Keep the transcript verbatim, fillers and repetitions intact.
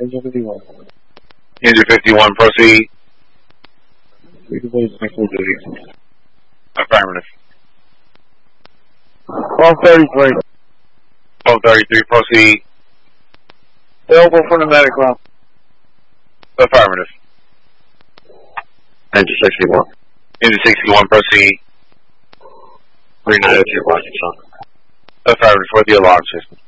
Engine fifty-one. Engine fifty-one, proceed. Affirmative. twelve thirty-three. twelve thirty-three, proceed. Available for the medical. Affirmative. Engine sixty-one. Engine sixty-one, proceed. Green Knight, your watching, son. Affirmative for the alarm system.